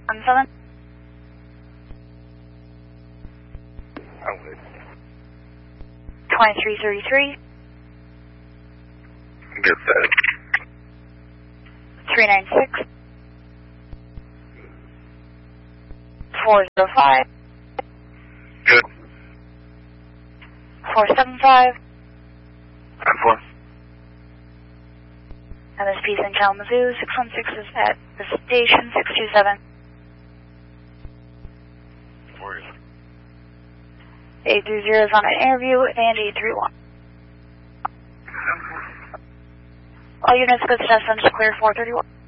7. I'm good. 2333. Get that. 396. 405. Good. 475. 10-4. And this piece in Kalamazoo, 616 is at the station, 627. 830 is on an interview, and 831. All units go to test center, clear 431.